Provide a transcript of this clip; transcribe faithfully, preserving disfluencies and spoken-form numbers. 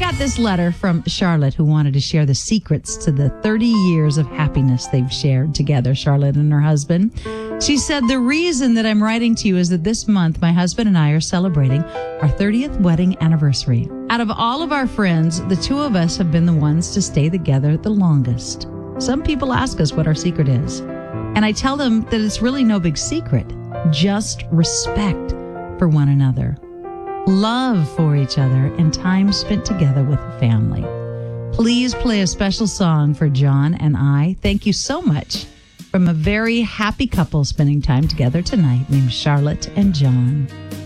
got this letter from Charlotte, who wanted to share the secrets to the thirty years of happiness they've shared together, Charlotte and her husband. She said, the reason that I'm writing to you is that this month my husband and I are celebrating our thirtieth wedding anniversary. Out of all of our friends, the two of us have been the ones to stay together the longest. Some people ask us what our secret is, and I tell them that it's really no big secret, just respect for one another, love for each other, and time spent together with the family. Please play a special song for John and I. Thank you so much. From a very happy couple spending time together tonight named Charlotte and John.